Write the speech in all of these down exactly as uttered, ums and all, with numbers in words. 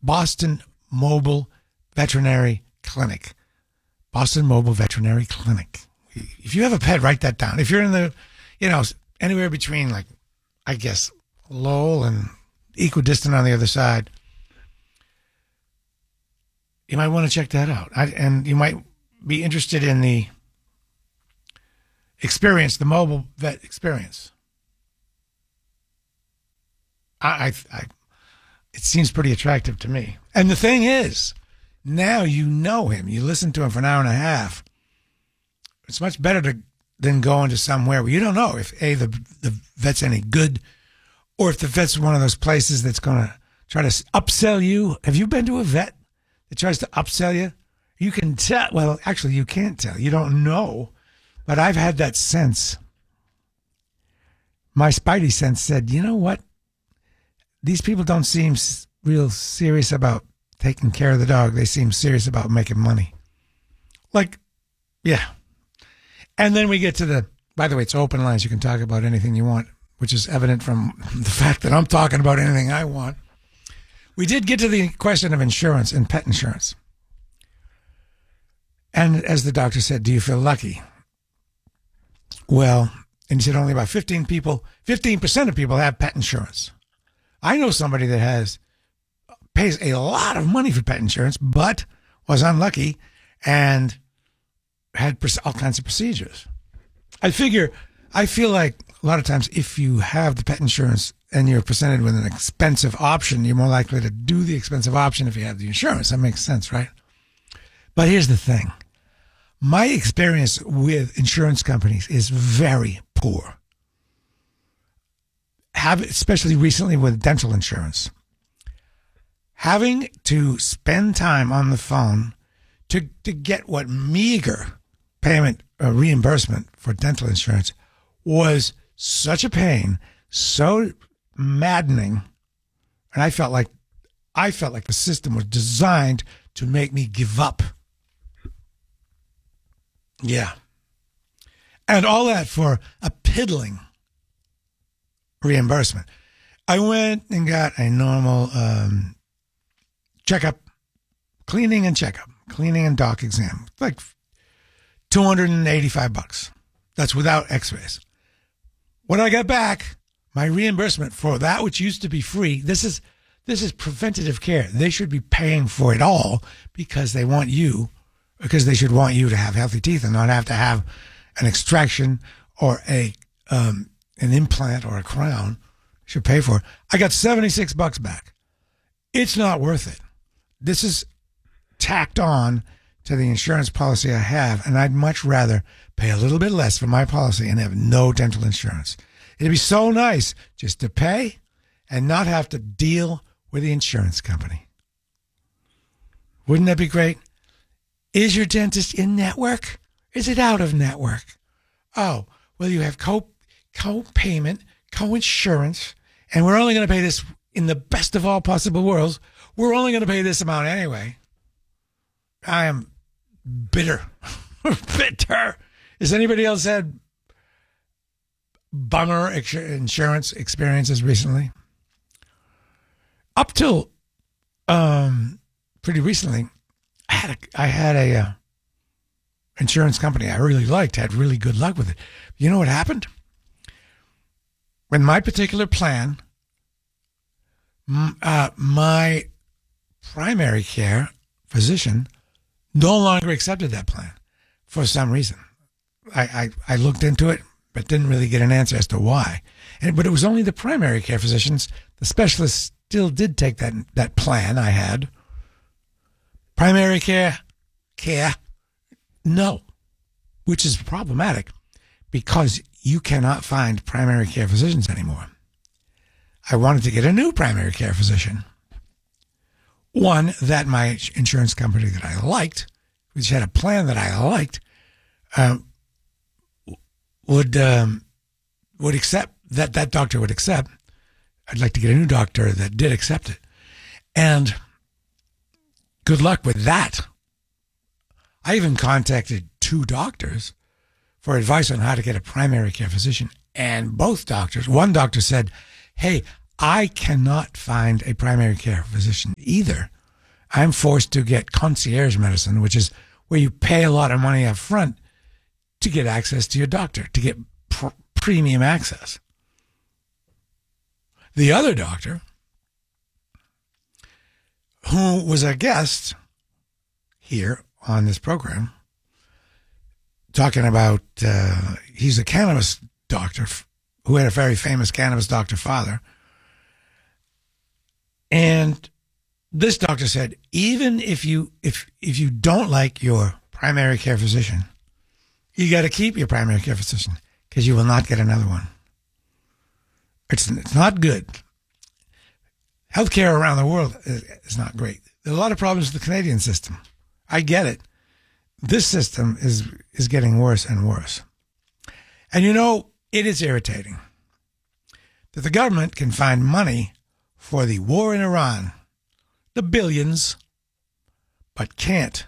Boston Mobile Veterinary Clinic. Boston Mobile Veterinary Clinic. If you have a pet, write that down. If you're in the, you know, anywhere between, like, I guess, Lowell and equidistant on the other side, you might want to check that out. I, and you might be interested in the experience, the mobile vet experience. I, I, I, it seems pretty attractive to me. And the thing is, now you know him. You listen to him for an hour and a half. It's much better to than going to somewhere where you don't know if A, the, the vet's any good, or if the vet's one of those places that's going to try to upsell you. Have you been to a vet that tries to upsell you? You can tell. Well, actually, you can't tell. You don't know. But I've had that sense. My spidey sense said, you know what? These people don't seem real serious about taking care of the dog. They seem serious about making money. Like, yeah. And then we get to the, by the way, it's open lines. You can talk about anything you want, which is evident from the fact that I'm talking about anything I want. We did get to the question of insurance and pet insurance. And as the doctor said, do you feel lucky? Well, and he said only about fifteen people, fifteen percent of people have pet insurance. I know somebody that has, pays a lot of money for pet insurance, but was unlucky and had all kinds of procedures. I figure, I feel like a lot of times if you have the pet insurance and you're presented with an expensive option, you're more likely to do the expensive option if you have the insurance. That makes sense, right? But here's the thing. My experience with insurance companies is very poor. Have, especially recently with dental insurance. Having to spend time on the phone to, to get what meager payment or reimbursement for dental insurance was such a pain, so maddening, and I felt like I felt like the system was designed to make me give up. Yeah. And all that for a piddling reimbursement. I went and got a normal um, checkup, cleaning and checkup, cleaning and doc exam, like two hundred eighty-five bucks. That's without x-rays. When I got back, my reimbursement for that, which used to be free, this is this is preventative care. They should be paying for it all because they want you, because they should want you to have healthy teeth and not have to have an extraction or a um, an implant or a crown. Should pay for it. I got seventy-six bucks back. It's not worth it. This is tacked on to the insurance policy I have, and I'd much rather pay a little bit less for my policy and have no dental insurance. It'd be so nice just to pay and not have to deal with the insurance company. Wouldn't that be great? Is your dentist in network? Is it out of network? Oh, well, you have co co-payment, co-insurance, and we're only going to pay this in the best of all possible worlds. We're only going to pay this amount anyway. I am bitter. bitter. Has anybody else had bummer insurance experiences recently? Up till um, pretty recently, I had a, I had a uh, insurance company I really liked, had really good luck with it. You know what happened? When my particular plan, uh, my primary care physician no longer accepted that plan for some reason. I, I, I looked into it, but didn't really get an answer as to why. And but it was only the primary care physicians. The specialists still did take that that plan I had. Primary care, care, no, which is problematic because you cannot find primary care physicians anymore. I wanted to get a new primary care physician. One that my insurance company that I liked, which had a plan that I liked, uh, would um, would accept, that that doctor would accept. I'd like to get a new doctor that did accept it. And good luck with that. I even contacted two doctors for advice on how to get a primary care physician. And both doctors, one doctor said, hey, I cannot find a primary care physician either. I'm forced to get concierge medicine, which is where you pay a lot of money up front to get access to your doctor, to get pr- premium access. The other doctor, who was a guest here on this program, talking about, uh, he's a cannabis doctor who had a very famous cannabis doctor father. And this doctor said, even if you if if you don't like your primary care physician, you got to keep your primary care physician because you will not get another one. It's, it's not good. Healthcare around the world is, is not great. There are a lot of problems with the Canadian system. I get it. This system is is getting worse and worse. And you know, it is irritating that the government can find money for the war in Iran, the billions, but can't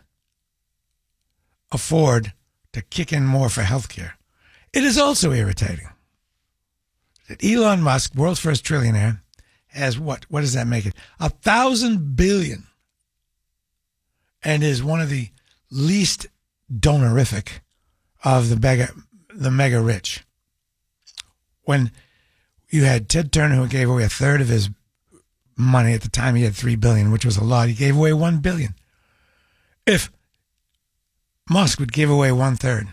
afford to kick in more for healthcare. It is also irritating that Elon Musk, world's first trillionaire, has what? What does that make it? A thousand billion, and is one of the least donorific of the mega, the mega rich. When you had Ted Turner, who gave away a third of his money at the time, he had three billion, which was a lot. He gave away one billion. If Musk would give away one third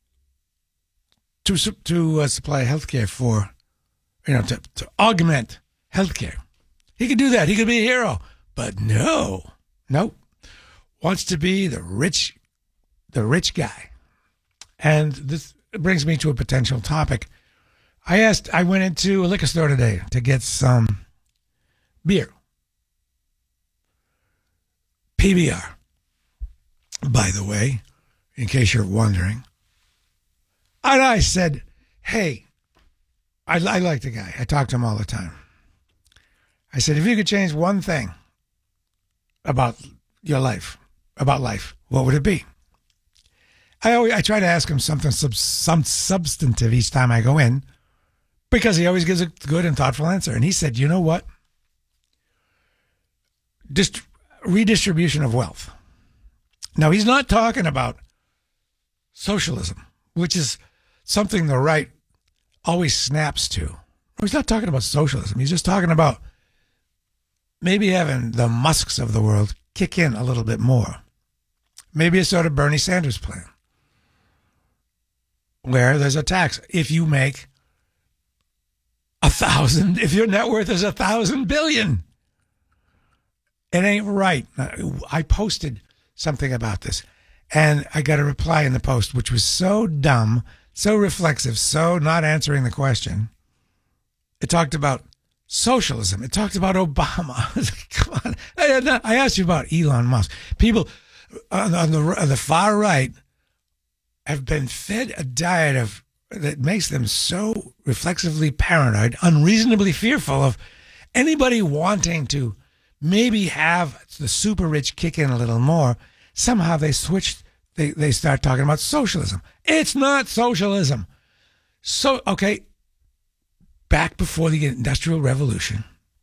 to to uh, supply healthcare for, you know, to, to augment healthcare, he could do that. He could be a hero. But no, nope. Wants to be the rich, the rich guy. And this brings me to a potential topic. I asked, I went into a liquor store today to get some beer. P B R, by the way, in case you're wondering. And I said, hey, I, I like the guy. I talk to him all the time. I said, if you could change one thing about your life, about life, what would it be? I always, I try to ask him something sub, some substantive each time I go in, because he always gives a good and thoughtful answer. And he said, you know what? Dist- redistribution of wealth. Now, he's not talking about socialism, which is something the right always snaps to. He's not talking about socialism. He's just talking about maybe having the Musks of the world kick in a little bit more. Maybe a sort of Bernie Sanders plan, where there's a tax if you make a thousand, if your net worth is a thousand billion. It ain't right. I posted something about this, and I got a reply in the post, which was so dumb, so reflexive, so not answering the question. It talked about socialism. It talked about Obama. I was like, come on. I, I asked you about Elon Musk. People on, on, the, on the far right have been fed a diet of that makes them so reflexively paranoid, unreasonably fearful of anybody wanting to maybe have the super rich kick in a little more. Somehow they switched, they, they start talking about socialism. It's not socialism. So, okay, back before the Industrial Revolution,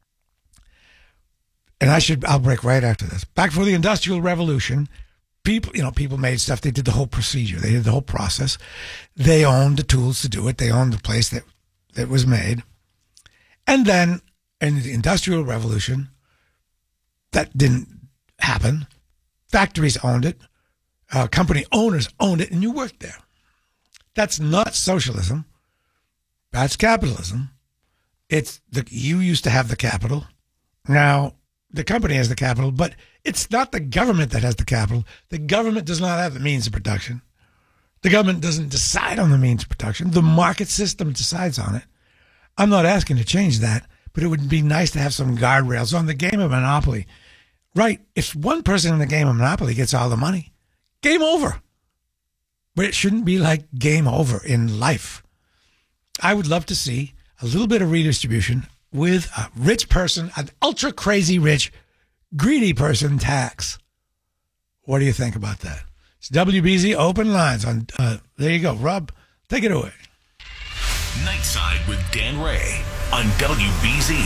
and I should, I'll break right after this. Back before the Industrial Revolution, people, you know, people made stuff. They did the whole procedure. They did the whole process. They owned the tools to do it. They owned the place that, that was made. And then in the Industrial Revolution, that didn't happen. Factories owned it. Uh, company owners owned it, and you worked there. That's not socialism. That's capitalism. It's the you used to have the capital. Now the company has the capital, but it's not the government that has the capital. The government does not have the means of production. The government doesn't decide on the means of production. The market system decides on it. I'm not asking to change that, but it would be nice to have some guardrails on the game of Monopoly. Right, if one person in the game of Monopoly gets all the money, game over. But it shouldn't be like game over in life. I would love to see a little bit of redistribution with a rich person, an ultra crazy rich, greedy person tax. What do you think about that? It's W B Z Open Lines. On uh, there you go. Rob, take it away. Nightside with Dan Ray on W B Z.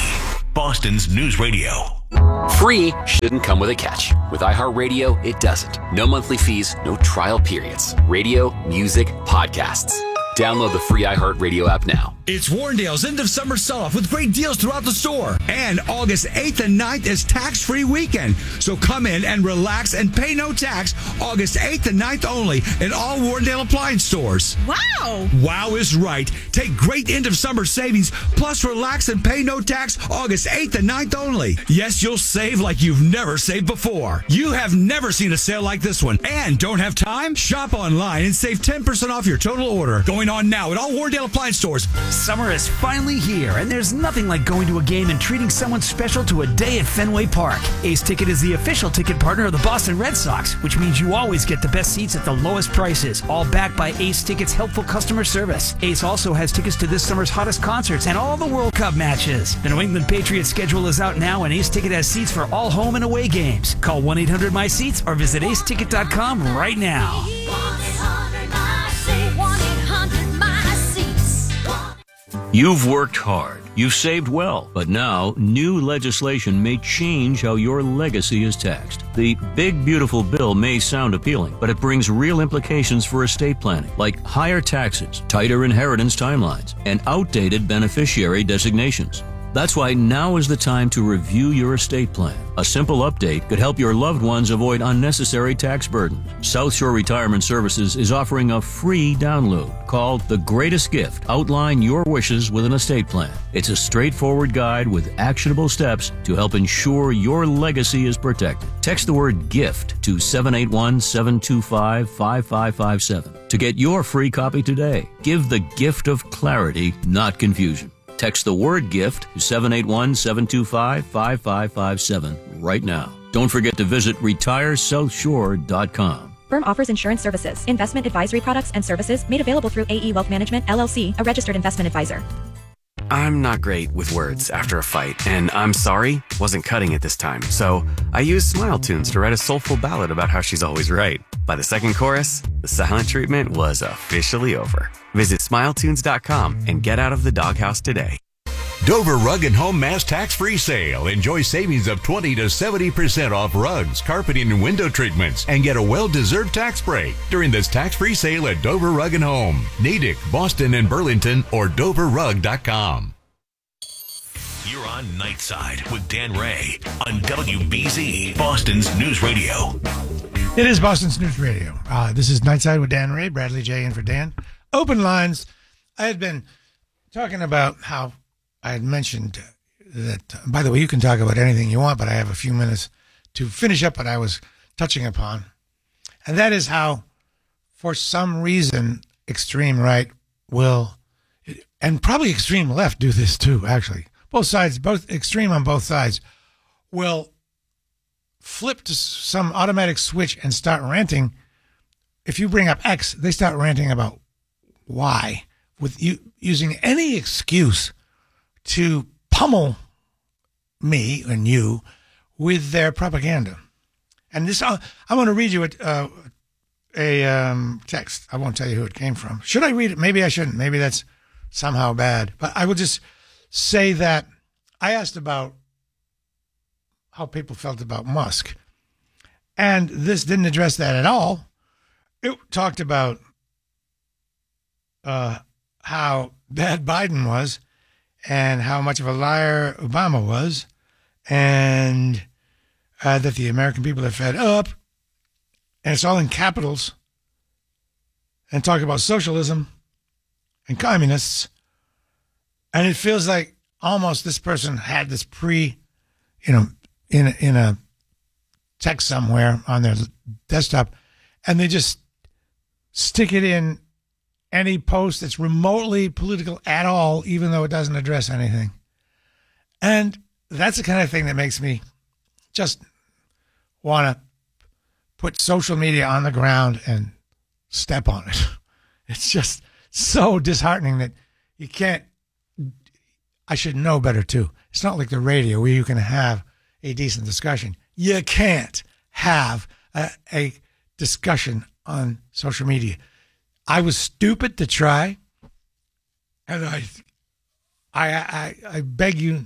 Boston's News Radio. Free shouldn't come with a catch. With iHeartRadio, it doesn't. No monthly fees, no trial periods. Radio, music, podcasts. Download the free iHeartRadio app now. It's Warrendale's end of summer sell-off with great deals throughout the store. And August eighth and ninth is tax-free weekend. So come in and relax and pay no tax August eighth and ninth only in all Warrendale appliance stores. Wow! Wow is right. Take great end of summer savings, plus relax and pay no tax August eighth and ninth only. Yes, you'll save like you've never saved before. You have never seen a sale like this one. And don't have time? Shop online and save ten percent off your total order. Going on now at all Warrendale appliance stores. Summer is finally here, and there's nothing like going to a game and treating someone special to a day at Fenway Park. Ace Ticket is the official ticket partner of the Boston Red Sox, which means you always get the best seats at the lowest prices, all backed by Ace Ticket's helpful customer service. Ace also has tickets to this summer's hottest concerts and all the World Cup matches. The New England Patriots schedule is out now, and Ace Ticket has seats for all home and away games. Call one eight hundred my seats or visit ace ticket dot com right now. You've worked hard, you've saved well, but now new legislation may change how your legacy is taxed. The big beautiful bill may sound appealing, but it brings real implications for estate planning, like higher taxes, tighter inheritance timelines, and outdated beneficiary designations. That's why now is the time to review your estate plan. A simple update could help your loved ones avoid unnecessary tax burdens. South Shore Retirement Services is offering a free download called The Greatest Gift. Outline your wishes with an estate plan. It's a straightforward guide with actionable steps to help ensure your legacy is protected. Text the word GIFT to seven eight one, seven two five, five five five seven to get your free copy today. Give the gift of clarity, not confusion. Text the word GIFT to seven eight one, seven two five, five five five seven right now. Don't forget to visit retire south shore dot com. Firm offers insurance services, investment advisory products and services made available through A E Wealth Management, L L C, a registered investment advisor. I'm not great with words after a fight, and I'm sorry wasn't cutting it this time. So I used Smile Tunes to write a soulful ballad about how she's always right. By the second chorus, the silent treatment was officially over. Visit smile tunes dot com and get out of the doghouse today. Dover Rug and Home Mass tax-free sale. Enjoy savings of twenty to seventy percent off rugs, carpeting, and window treatments, and get a well-deserved tax break during this tax-free sale at Dover Rug and Home, Natick, Boston, and Burlington, or dover rug dot com. You're on Nightside with Dan Ray on W B Z, Boston's News Radio. It is Boston's News Radio. Uh, this is Nightside with Dan Ray, Bradley J. in for Dan. Open lines. I had been talking about how I had mentioned that, by the way, you can talk about anything you want, but I have a few minutes to finish up what I was touching upon. And that is how, for some reason, extreme right will, and probably extreme left do this too, actually. Both sides, both extreme on both sides, will flip to some automatic switch and start ranting. If you bring up X, they start ranting about Y, with you using any excuse to pummel me and you with their propaganda. And this, uh, I'm going to read you a, uh, a um, text. I won't tell you who it came from. Should I read it? Maybe I shouldn't. Maybe that's somehow bad. But I will just say that I asked about how people felt about Musk. And this didn't address that at all. It talked about uh, how bad Biden was, and how much of a liar Obama was, and uh, that the American people are fed up, and it's all in capitals, and talk about socialism and communists, and it feels like almost this person had this pre, you know, in a, in a text somewhere on their desktop, and they just stick it in any post that's remotely political at all, even though it doesn't address anything. And that's the kind of thing that makes me just want to put social media on the ground and step on it. It's just so disheartening that you can't, I should know better too. It's not like the radio where you can have a decent discussion. You can't have a, a discussion on social media. I was stupid to try, and I, I, I, I beg you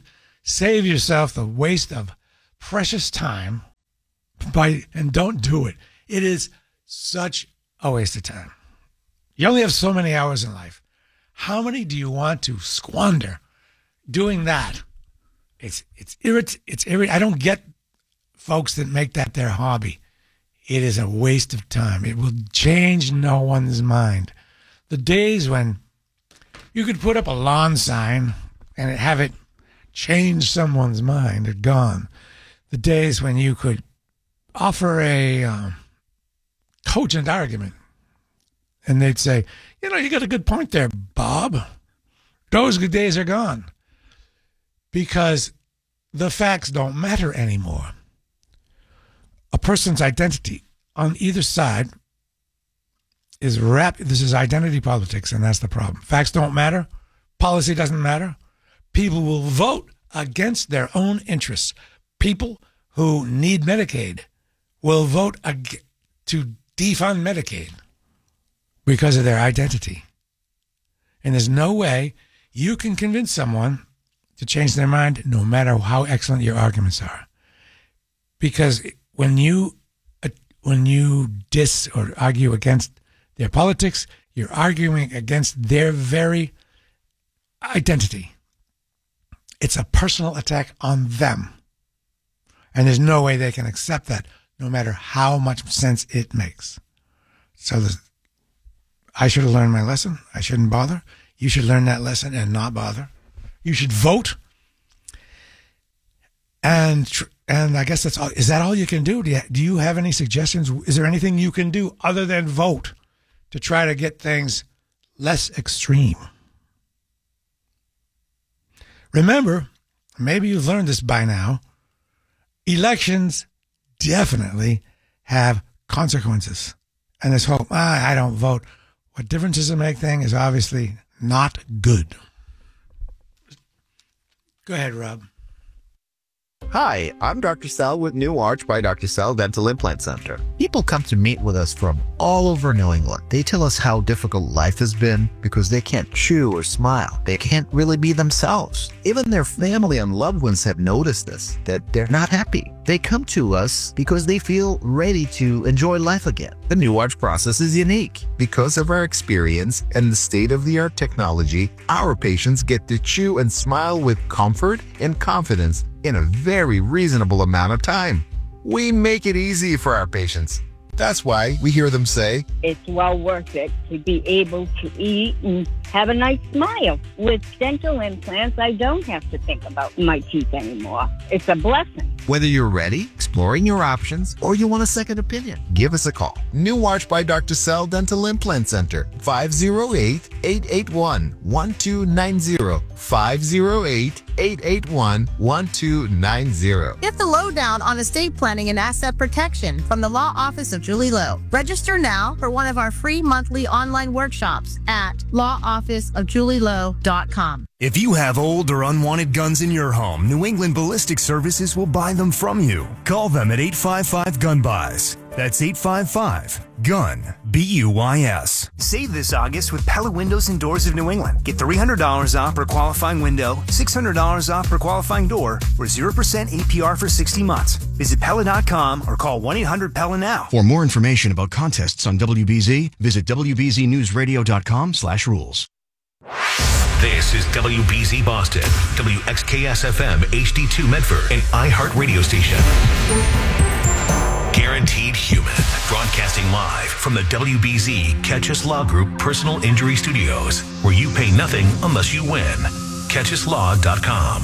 Save yourself the waste of precious time by and don't do it. It is such a waste of time. You only have so many hours in life. How many do you want to squander doing that? It's it's irrit it's irrit I don't get folks that make that their hobby. It is a waste of time. It will change no one's mind. The days when you could put up a lawn sign and have it change someone's mind are gone. The days when you could offer a um, cogent argument and they'd say, you know, you got a good point there, Bob. Those good days are gone because the facts don't matter anymore. A person's identity on either side is wrapped. This is identity politics, and that's the problem. Facts don't matter. Policy doesn't matter. People will vote against their own interests. People who need Medicaid will vote ag- to defund Medicaid because of their identity. And there's no way you can convince someone to change their mind, no matter how excellent your arguments are. Because when you uh, when you diss or argue against their politics, you're arguing against their very identity. It's a personal attack on them. And there's no way they can accept that, no matter how much sense it makes. So the, I should have learned my lesson. I shouldn't bother. You should learn that lesson and not bother. You should vote. And tr- and I guess that's all. Is that all you can do? Do you, do you have any suggestions? Is there anything you can do other than vote to try to get things less extreme? Remember, maybe you've learned this by now, elections definitely have consequences. And this whole, ah, I don't vote, what difference does it make thing is obviously not good. Go ahead, Rob. Hi, I'm Doctor Sal with New Arch by Doctor Sal Dental Implant Center. People come to meet with us from all over New England. They tell us how difficult life has been because they can't chew or smile. They can't really be themselves. Even their family and loved ones have noticed this, that they're not happy. They come to us because they feel ready to enjoy life again. The New Arch process is unique. Because of our experience and the state-of-the-art technology, our patients get to chew and smile with comfort and confidence in a very reasonable amount of time. We make it easy for our patients. That's why we hear them say, it's well worth it to be able to eat and have a nice smile. With dental implants, I don't have to think about my teeth anymore. It's a blessing. Whether you're ready, exploring your options, or you want a second opinion, give us a call. New Arch by Doctor Sal Dental Implant Center, five oh eight, eight eight one, one two nine zero, five oh eight, eight eight one, one two nine zero. Get the lowdown on estate planning and asset protection from the Law Office of Julie Lowe. Register now for one of our free monthly online workshops at law office of julie lowe dot com. If you have old or unwanted guns in your home, New England Ballistic Services will buy them from you. Call them at eight five five, gun buys. That's eight five five, gun, B U Y S. Save this August with Pella Windows and Doors of New England. Get three hundred dollars off per qualifying window, six hundred dollars off per qualifying door, for zero percent A P R for sixty months. Visit Pella dot com or call one eight hundred Pella now. For more information about contests on W B Z, visit W B Z news radio dot com slash rules. This is W B Z Boston, W X K S F M H D two Medford, an iHeart radio station. Guaranteed Human, broadcasting live from the W B Z Catch Us Law Group Personal Injury Studios, where you pay nothing unless you win. catch us law dot com.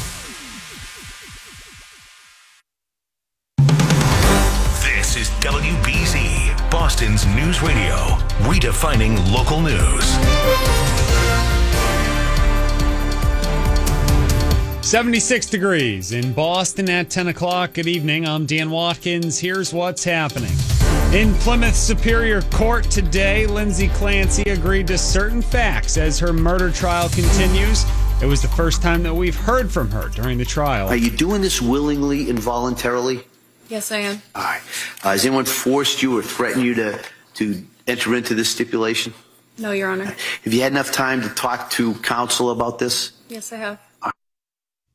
This is W B Z, Boston's news radio, redefining local news. seventy-six degrees in Boston at ten o'clock. Good evening. I'm Dan Watkins. Here's what's happening. In Plymouth Superior Court today, Lindsay Clancy agreed to certain facts as her murder trial continues. It was the first time that we've heard from her during the trial. Are you doing this willingly and voluntarily? Yes, I am. All right. Uh, has anyone forced you or threatened you to, to enter into this stipulation? No, Your Honor. Have you had enough time to talk to counsel about this? Yes, I have.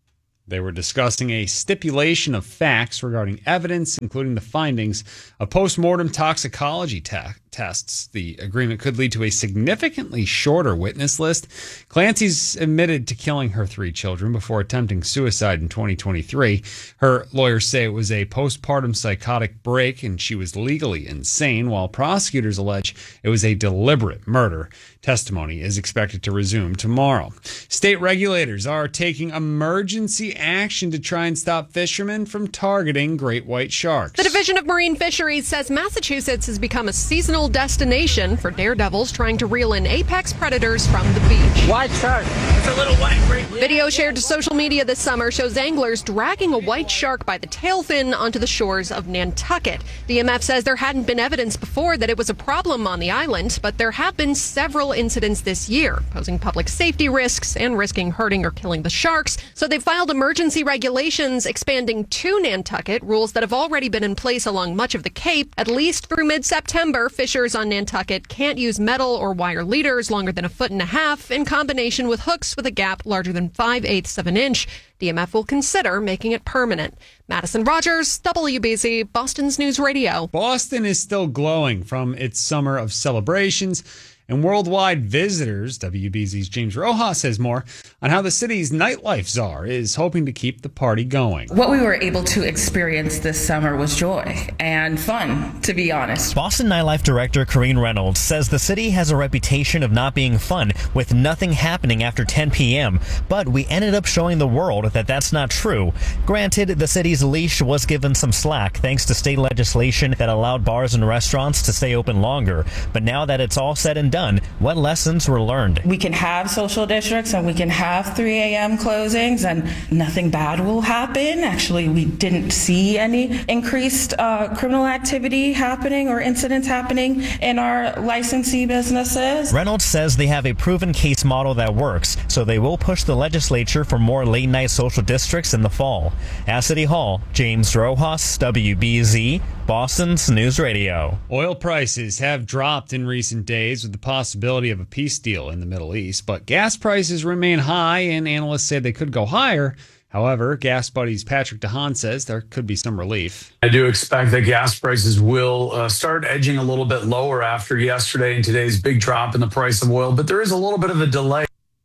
They were discussing a stipulation of facts regarding evidence, including the findings of postmortem toxicology te- tests. The agreement could lead to a significantly shorter witness list. Clancy's admitted to killing her three children before attempting suicide in twenty twenty-three. Her lawyers say it was a postpartum psychotic break and she was legally insane, while prosecutors allege it was a deliberate murder. Testimony is expected to resume tomorrow. State regulators are taking emergency action to try and stop fishermen from targeting great white sharks. The Division of Marine Fisheries says Massachusetts has become a seasonal destination for daredevils trying to reel in apex predators from the beach. White shark. It's a little white break. Video shared to social media this summer shows anglers dragging a white shark by the tail fin onto the shores of Nantucket. The M F says there hadn't been evidence before that it was a problem on the island, but there have been several incidents this year, posing public safety risks and risking hurting or killing the sharks. So they've filed emergency regulations expanding to Nantucket, rules that have already been in place along much of the Cape. At least through mid-September, fishers on Nantucket can't use metal or wire leaders longer than a foot and a half in combination with hooks with a gap larger than five-eighths of an inch. D M F will consider making it permanent. Madison Rogers, W B Z, Boston's News Radio. Boston is still glowing from its summer of celebrations. And worldwide visitors, W B Z's James Rojas has more on how the city's nightlife czar is hoping to keep the party going. What we were able to experience this summer was joy and fun, to be honest. Boston nightlife director Corrine Reynolds says the city has a reputation of not being fun, with nothing happening after ten p.m., but we ended up showing the world that that's not true. Granted, the city's leash was given some slack thanks to state legislation that allowed bars and restaurants to stay open longer, but now that it's all said and done, what lessons were learned? We can have social districts and we can have three a.m. closings and nothing bad will happen. Actually, we didn't see any increased uh, criminal activity happening or incidents happening in our licensee businesses. Reynolds says they have a proven case model that works, so they will push the legislature for more late-night social districts in the fall. At City Hall, James Rojas, W B Z, Boston's News Radio. Oil prices have dropped in recent days with the possibility of a peace deal in the Middle East, but gas prices remain high and analysts say they could go higher. However, Gas Buddy's Patrick DeHaan says there could be some relief. I do expect that gas prices will uh, start edging a little bit lower after yesterday and today's big drop in the price of oil, but there is a little bit of a delay.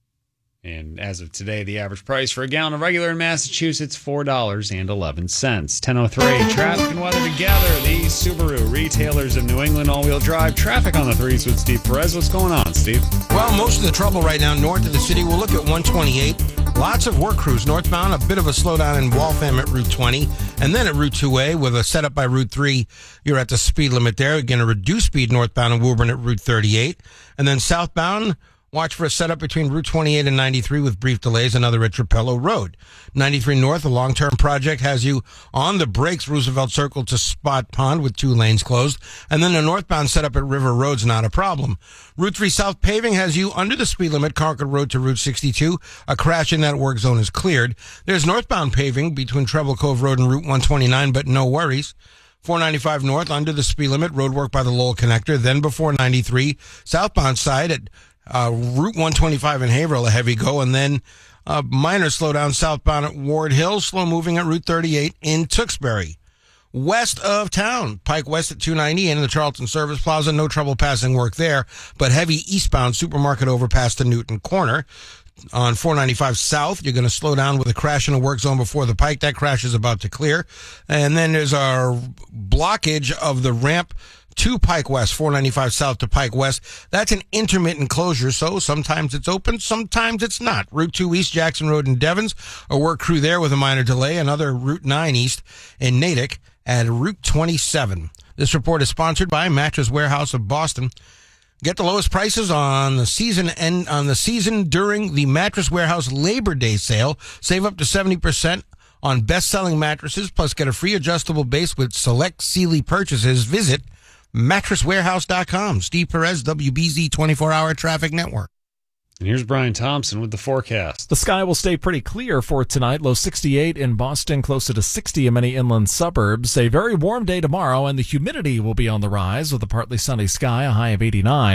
And as of today, the average price for a gallon of regular in Massachusetts, four dollars and eleven cents. ten oh three, traffic and weather together. The Subaru retailers of New England all-wheel drive. Traffic on the threes with Steve Perez. What's going on, Steve? Well, most of the trouble right now north of the city. We'll look at one twenty-eight. Lots of work crews northbound. A bit of a slowdown in Waltham at Route twenty. And then at Route two A with a setup by Route three. You're at the speed limit there. Again, a reduced speed northbound in Woburn at Route thirty-eight. And then southbound, watch for a setup between Route twenty-eight and ninety-three with brief delays, another at Trapello Road. ninety-three North, a long-term project, has you on the brakes, Roosevelt Circle to Spot Pond with two lanes closed. And then a northbound setup at River Road's not a problem. Route three South paving has you under the speed limit, Concord Road to Route sixty-two. A crash in that work zone is cleared. There's northbound paving between Treble Cove Road and Route one twenty-nine, but no worries. four ninety-five North, under the speed limit, roadwork by the Lowell Connector. Then before ninety-three, southbound side at Uh, Route one twenty-five in Haverhill, a heavy go, and then a minor slowdown southbound at Ward Hill, slow moving at Route thirty-eight in Tewksbury. West of town, Pike West at two ninety and in the Charlton Service Plaza, no trouble passing work there, but heavy eastbound supermarket overpass to Newton Corner. On four ninety-five South, you're going to slow down with a crash in a work zone before the Pike. That crash is about to clear. And then there's our blockage of the ramp to Pike West, four ninety-five South to Pike West. That's an intermittent closure, so sometimes it's open, sometimes it's not. Route two East, Jackson Road in Devens, a work crew there with a minor delay. Another Route nine East in Natick at Route twenty-seven. This report is sponsored by Mattress Warehouse of Boston. Get the lowest prices on the season and on the season during the Mattress Warehouse Labor Day sale. Save up to seventy percent on best-selling mattresses, plus get a free adjustable base with select Sealy purchases. Visit mattress warehouse dot com. Steve Perez, W B Z twenty-four hour Traffic Network. And here's Brian Thompson with the forecast. The sky will stay pretty clear for tonight. Low sixty-eight in Boston, closer to sixty in many inland suburbs. A very warm day tomorrow, and the humidity will be on the rise with a partly sunny sky, a high of eighty-nine.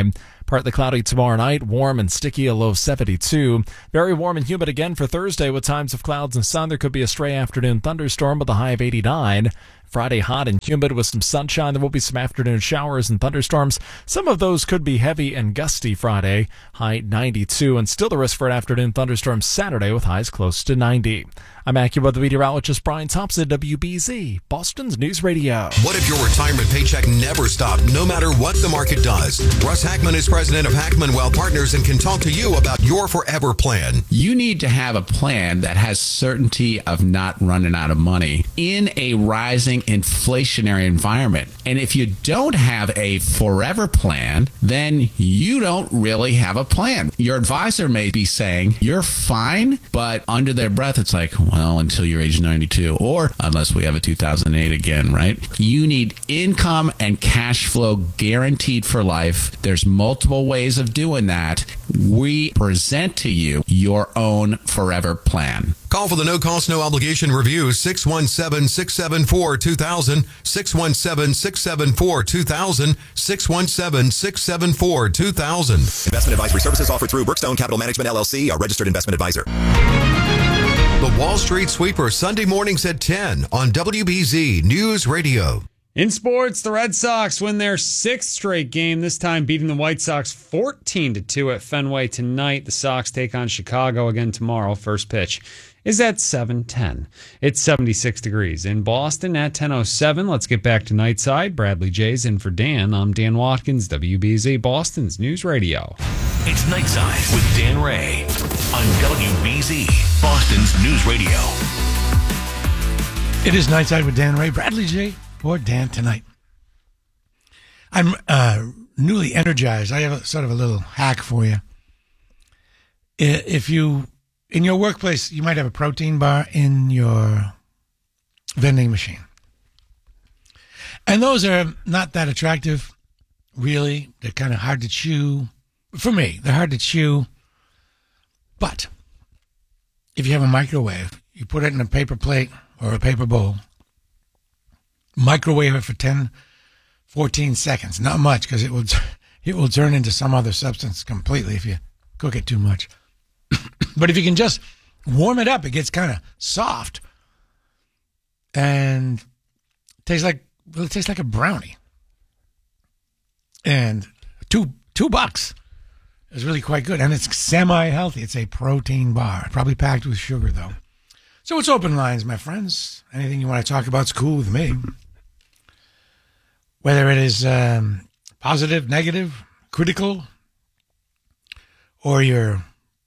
Partly cloudy tomorrow night, warm and sticky, a low of seventy-two. Very warm and humid again for Thursday with times of clouds and sun. There could be a stray afternoon thunderstorm with a high of eighty-nine. Friday, hot and humid with some sunshine. There will be some afternoon showers and thunderstorms. Some of those could be heavy and gusty Friday, high ninety-two, and still the risk for an afternoon thunderstorm Saturday with highs close to ninety. I'm AccuWeather meteorologist Brian Thompson, W B Z, Boston's News Radio. What if your retirement paycheck never stopped, no matter what the market does? Russ Hackman is president of Hackman Wealth Partners and can talk to you about your forever plan. You need to have a plan that has certainty of not running out of money in a rising inflationary environment. And if you don't have a forever plan, then you don't really have a plan. Your advisor may be saying, you're fine, but under their breath, it's like, well, until you're age ninety-two, or unless we have a two thousand eight again, right? You need income and cash flow guaranteed for life. There's multiple ways of doing that. We present to you your own forever plan. Call for the no-cost, no-obligation review, six one seven, six seven four, two thousand, six one seven, six seven four, two thousand, six one seven, six seven four, two thousand. Investment advisory services offered through Brookstone Capital Management, L L C, a registered investment advisor. The Wall Street Sweeper, Sunday mornings at ten on W B Z News Radio. In sports, the Red Sox win their sixth straight game, this time beating the White Sox fourteen to two at Fenway tonight. The Sox take on Chicago again tomorrow. First pitch is at seven ten. It's seventy-six degrees in Boston at ten oh seven. Let's get back to Nightside. Bradley Jay's in for Dan. I'm Dan Watkins, W B Z, Boston's News Radio. It's Nightside with Dan Ray on W B Z, Boston's News Radio. It is Nightside with Dan Ray, Bradley J, or Dan tonight. I'm uh, newly energized. I have a, sort of a little hack for you. If you, in your workplace, you might have a protein bar in your vending machine. And those are not that attractive, really. They're kind of hard to chew. For me, they're hard to chew. But if you have a microwave, you put it in a paper plate or a paper bowl, microwave it for ten, fourteen seconds. Not much, because it will, it will turn into some other substance completely if you cook it too much. But if you can just warm it up, it gets kind of soft and tastes like, well, it tastes like a brownie. And two two bucks is really quite good, and it's semi-healthy. It's a protein bar, probably packed with sugar, though. So it's open lines, my friends. Anything you want to talk about is cool with me. Whether it is um, positive, negative, critical, or you're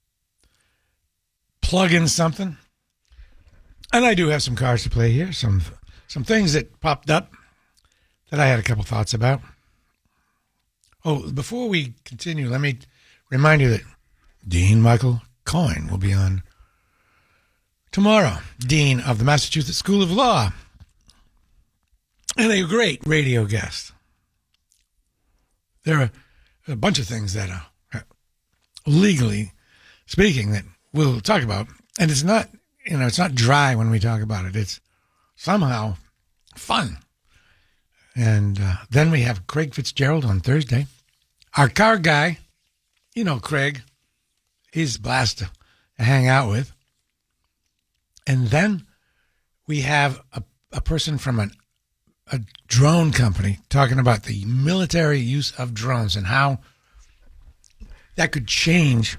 plugging something. And I do have some cards to play here, some some things that popped up that I had a couple thoughts about. Oh, before we continue, let me remind you that Dean Michael Coyne will be on tomorrow, Dean of the Massachusetts School of Law, and a great radio guest. There are a bunch of things that are legally speaking that we'll talk about, and it's not, you know, it's not dry when we talk about it. It's somehow fun. And uh, then we have Craig Fitzgerald on Thursday. Our car guy, you know Craig, he's a blast to hang out with. And then we have a, a person from an, a drone company talking about the military use of drones and how that could change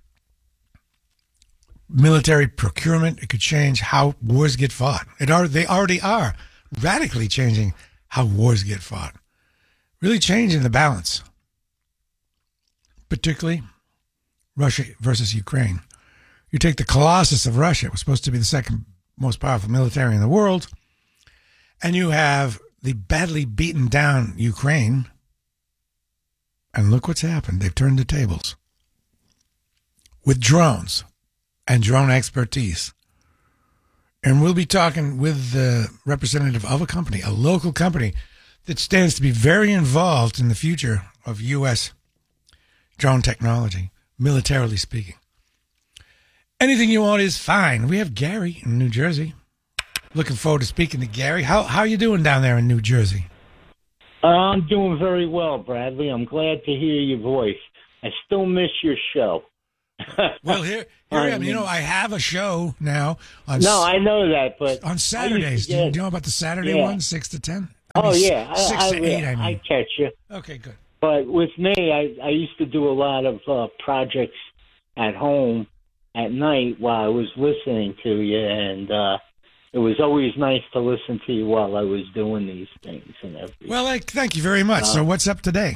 military procurement. It could change how wars get fought. It are, they already are radically changing how wars get fought. Really changing the balance. Particularly Russia versus Ukraine. You take the Colossus of Russia, it was supposed to be the second most powerful military in the world, and you have the badly beaten down Ukraine, and look what's happened. They've turned the tables with drones and drone expertise. And we'll be talking with the representative of a company, a local company that stands to be very involved in the future of U S drone technology, militarily speaking. Anything you want is fine. We have Gary in New Jersey. Looking forward to speaking to Gary. How how are you doing down there in New Jersey? I'm doing very well, Bradley. I'm glad to hear your voice. I still miss your show. Well, here, here I am. You know, I have a show now. On no, I know that, but on Saturdays. Do you, do you know about the Saturday yeah. one, six to ten? I Oh mean, yeah, six I, to I, eight. I mean, I catch you. Okay, good. But with me, I, I used to do a lot of uh, projects at home at night while I was listening to you, and uh, it was always nice to listen to you while I was doing these things and everything. Well, like, thank you very much. Uh, so, what's up today?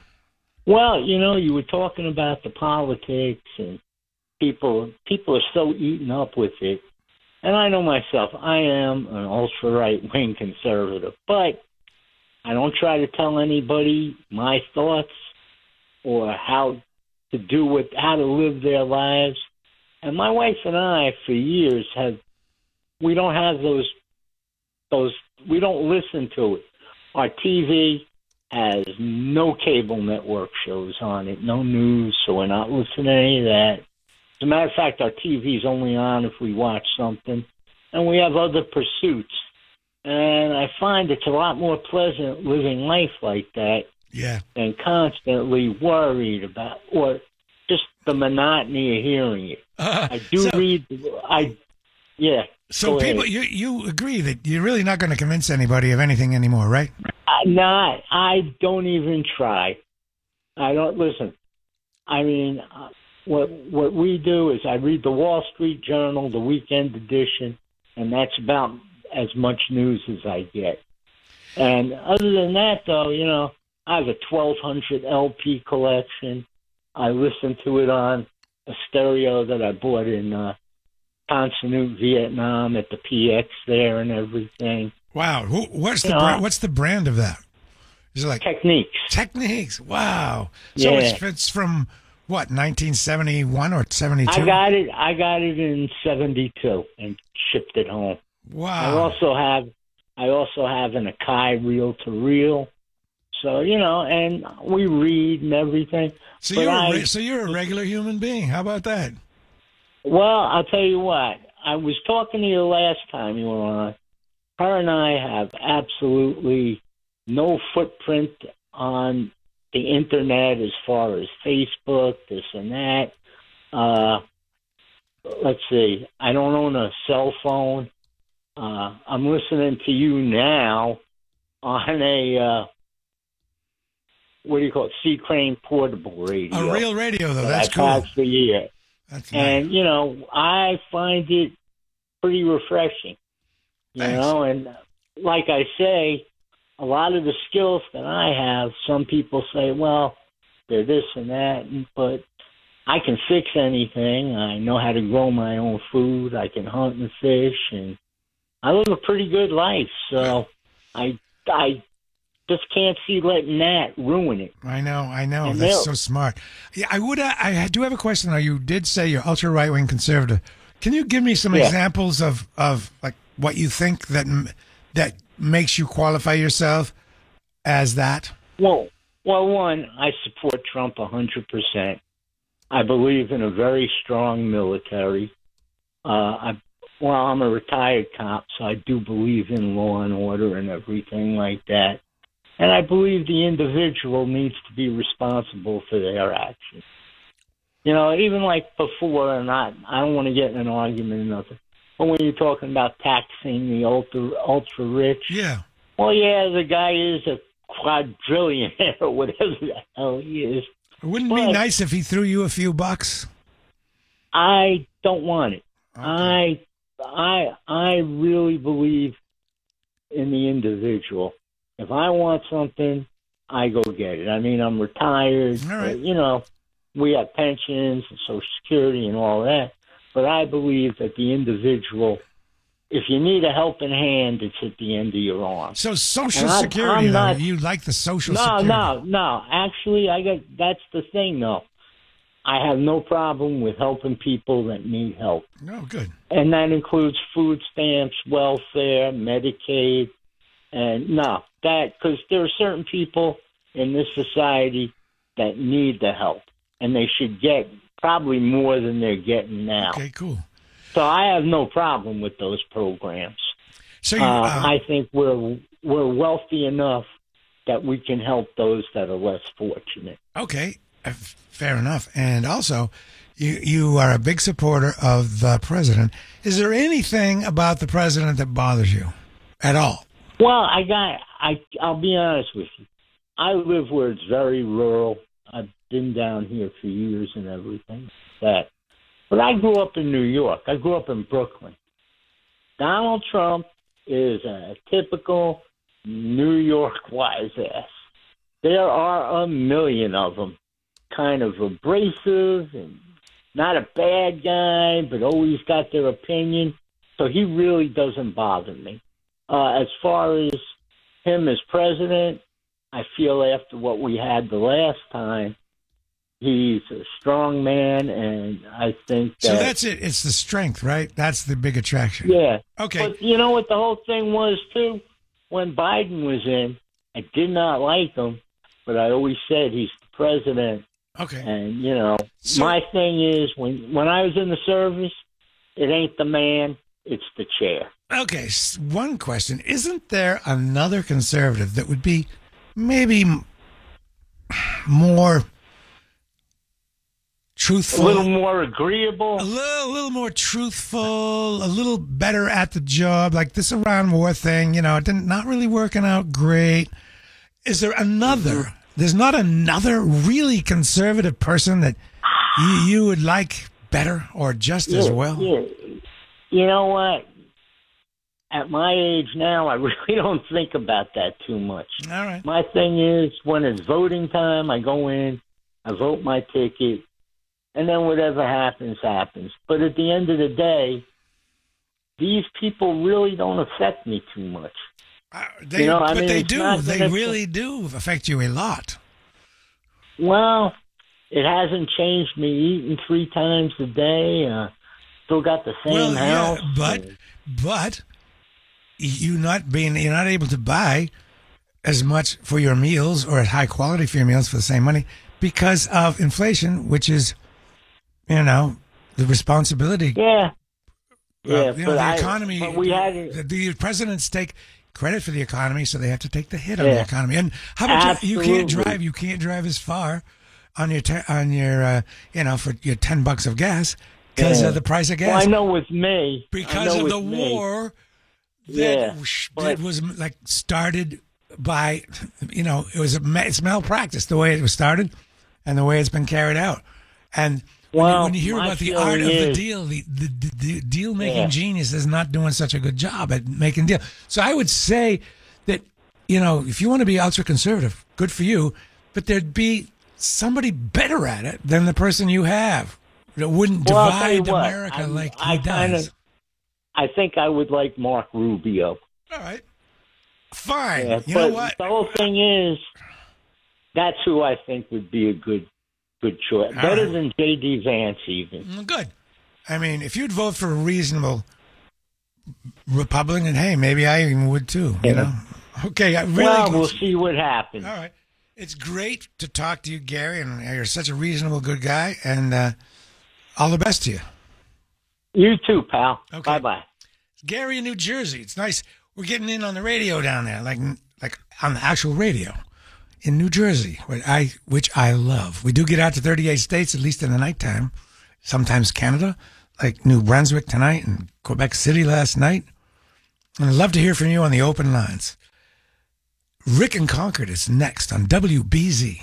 Well, you know, you were talking about the politics, and people people are so eaten up with it. And I know myself, I am an ultra right wing conservative, but I don't try to tell anybody my thoughts or how to do what, how to live their lives. And my wife and I, for years, have we don't have those those we don't listen to it. Our T V has no cable network shows on it, no news, so we're not listening to any of that. As a matter of fact, our T V is only on if we watch something, and we have other pursuits. And I find it's a lot more pleasant living life like that yeah. than constantly worried about, or just the monotony of hearing it. Uh, I do so, read, I, yeah. So people, you you agree that you're really not going to convince anybody of anything anymore, right? I'm not. I don't even try. I don't listen. I mean, uh, what what we do is I read the Wall Street Journal, the weekend edition, and that's about as much news as I get. And other than that, though, you know, I have a twelve hundred L P collection. I listen to it on a stereo that I bought in uh, Consonant, Vietnam, at the P X there and everything. Wow. Who, what's You the know, bra- what's the brand of that? Is it like Techniques? Techniques. Wow. So Yeah. it's, it's from what, nineteen seventy-one or seventy-two? I got it. I got it in seventy-two and shipped it home. Wow. I also have. I also have an Akai reel to reel. So you know, and we read and everything. So But you're a I- re- so you're a regular human being. How about that? Well, I'll tell you what. I was talking to you last time you were on. Her and I have absolutely no footprint on the internet as far as Facebook, this and that. Uh, let's see. I don't own a cell phone. Uh, I'm listening to you now on a, uh, what do you call it, C. Crane portable radio. A real radio, though. that That's I cool. passed for year. That's And, you know, I find it pretty refreshing. You Thanks. know, and like I say, a lot of the skills that I have, some people say, well, they're this and that, but I can fix anything. I know how to grow my own food. I can hunt and fish, and I live a pretty good life. So I, I just can't see letting that ruin it. I know, I know. And That's they'll- so smart. Yeah, I would. uh, I do have a question. Though you did say you're ultra right wing conservative. Can you give me some Yeah. examples of, of like what you think that m- that makes you qualify yourself as that? Well, well, one, I support Trump one hundred percent. I believe in a very strong military. Uh, I, well, I'm a retired cop, so I do believe in law and order and everything like that. And I believe the individual needs to be responsible for their actions. You know, even like before, and I, I don't want to get in an argument or nothing, but when you're talking about taxing the ultra, ultra rich, Yeah. well, yeah, the guy is a quadrillionaire or whatever the hell he is. Wouldn't it be But nice if he threw you a few bucks? I don't want it. I, I, I really believe in the individual. If I want something, I go get it. I mean, I'm retired. All right. but, you know, we have pensions and Social Security and all that. But I believe that the individual, if you need a helping hand, it's at the end of your arm. So Social And I'm- Security, I'm though, not- you like the Social no, Security? no, no. Actually, I got that's the thing, though. I have no problem with helping people that need help. No, good. And that includes food stamps, welfare, Medicaid, and no, that because there are certain people in this society that need the help, and they should get probably more than they're getting now. Okay, cool. So I have no problem with those programs. So you, uh, uh, I think we're we're wealthy enough that we can help those that are less fortunate. Okay. Uh, Fair enough. And also, you you are a big supporter of the president. Is there anything about the president that bothers you at all? Well, I got. I I'll be honest with you. I live where it's very rural. I've been down here for years and everything. That, but I grew up in New York. I grew up in Brooklyn. Donald Trump is a typical New York wise ass. There are a million of them. Kind of abrasive and not a bad guy, but always got their opinion. So he really doesn't bother me. Uh, as far as him as president, I feel after what we had the last time, he's a strong man, and I think that... So that's it. It's the strength, right? That's the big attraction. Yeah. Okay. But you know what the whole thing was, too? When Biden was in, I did not like him, but I always said he's the president. Okay. And, you know, So- my thing is, when when I was in the service, it ain't the man, it's the chair. Okay, s- one question. Isn't there another conservative that would be maybe m- more A truthful? little more agreeable. A little, a little more truthful, a little better at the job, like this Iran war thing, you know, it didn't, not really working out great. Is there another, there's not another really conservative person that you, you would like better or just as Yeah, well? yeah. You know what? At my age now, I really don't think about that too much. All right. My thing is, when it's voting time, I go in, I vote my ticket, and then whatever happens, happens. But at the end of the day, these people really don't affect me too much. They, You know, I but mean, they it's do. not They gonna- really do affect you a lot. Well, it hasn't changed me eating three times a day. Uh, still got the same Well, house. yeah, but but you not being you're not able to buy as much for your meals or at high quality for your meals for the same money because of inflation, which is, you know, the responsibility. Yeah. Yeah, Uh, you know, but the I- economy. but we had the, the presidents take credit for the economy, so they have to take the hit on the Yeah. economy. And how about you, you can't Absolutely. drive? You can't drive as far on your te- on your uh, you know for your ten bucks of gas because Yeah. of the price of gas. Well, I know with me. I because know of the with me. war that, Yeah, sh- but- that was like started by, you know, it was a ma- it's malpractice the way it was started and the way it's been carried out. And when, Well, you, when you hear my about the art feeling of the is- deal, the, the, the, the deal making Yeah. genius is not doing such a good job at making deal. So I would say that, you know, if you want to be ultra conservative, good for you, but there'd be somebody better at it than the person you have that wouldn't Well, I'll tell you divide what, America I'm- like he I does. kinda- I think I would like Mark Rubio. All right. Fine. Yeah, you but know what? The whole thing is, that's who I think would be a good, good choice. All Better right. than J D Vance, even. Mm, Good. I mean, if you'd vote for a reasonable Republican, hey, maybe I even would too. You know. Okay. I really. well, we'll see what happens. All right. It's great to talk to you, Gary, and you're such a reasonable, good guy. And uh, all the best to you. You too, pal. Okay. Bye bye. Gary in New Jersey. It's nice. We're getting in on the radio down there, like like on the actual radio in New Jersey, which I which I love. We do get out to thirty-eight states, at least in the nighttime. Sometimes Canada, like New Brunswick tonight and Quebec City last night. And I'd love to hear from you on the open lines. Rick and Concord is next on W B Z.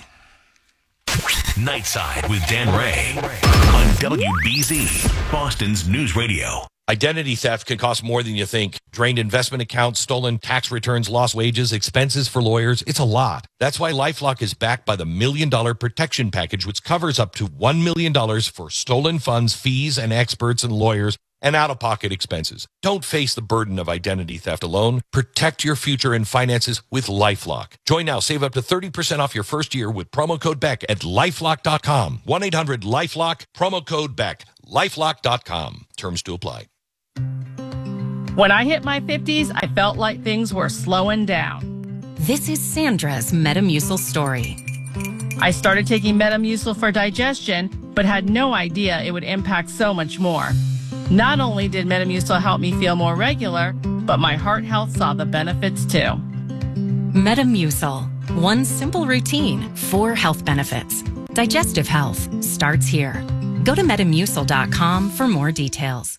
Nightside with Dan Ray on W B Z, Boston's News Radio. Identity theft can cost more than you think. Drained investment accounts, stolen tax returns, lost wages, expenses for lawyers. It's a lot. That's why LifeLock is backed by the Million Dollar Protection Package, which covers up to one million dollars for stolen funds, fees, and experts and lawyers, and out-of-pocket expenses. Don't face the burden of identity theft alone. Protect your future and finances with LifeLock. Join now. Save up to thirty percent off your first year with promo code Beck at lifelock dot com. one eight hundred lifelock, promo code Beck. lifelock dot com. Terms to apply. When I hit my fifties, I felt like things were slowing down. This is Sandra's Metamucil story. I started taking Metamucil for digestion, but had no idea it would impact so much more. Not only did Metamucil help me feel more regular, but my heart health saw the benefits too. Metamucil. One simple routine, four health benefits. Digestive health starts here. Go to Metamucil dot com for more details.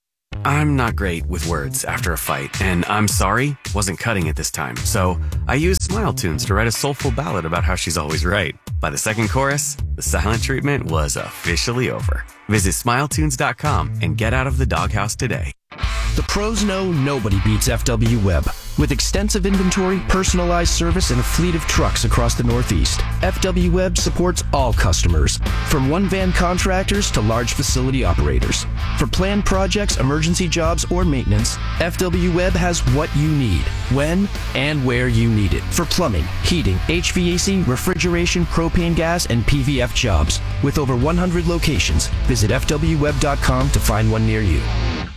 I'm not great with words after a fight, and I'm sorry wasn't cutting it this time. So I used Smile Tunes to write a soulful ballad about how she's always right. By the second chorus, the silent treatment was officially over. Visit Smile Tunes dot com and get out of the doghouse today. The pros know nobody beats F W Web. With extensive inventory, personalized service, and a fleet of trucks across the Northeast, F W Web supports all customers, from one-van contractors to large facility operators. For planned projects, emergency jobs, or maintenance, F W Web has what you need, when and where you need it. For plumbing, heating, H V A C, refrigeration, propane gas, and P V F jobs. With over one hundred locations, visit F W web dot com to find one near you.